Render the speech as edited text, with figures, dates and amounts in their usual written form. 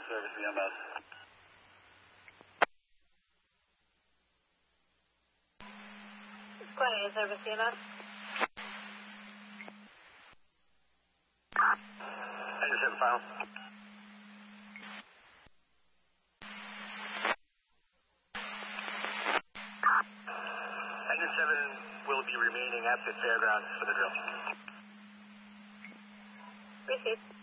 service EMS. Squad A service EMS. Engine 7 final. Engine 7 will be remaining at the fairgrounds for the drill. Received.